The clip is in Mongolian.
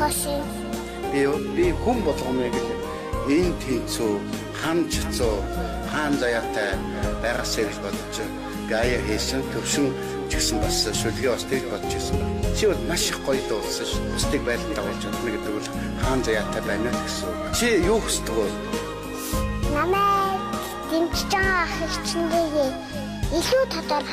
боосон. Би хүн болгоомыг энэ тэнцүү хамжцуу хаан заяатай байгаасаа гэж бодож гая хийсэн төвшин ч гэсэн бас шүлгээ бас тэгж бодож ирсэн. Чи бол маш их гоё дуулсан ш. Бусдыг байлт тавуулж чадна гэдэг бол хаан заяатай байна гэсэн. Чи юу хүсдэг вэ? Намайг дэмжиж байгаа ах чинь илүү татвар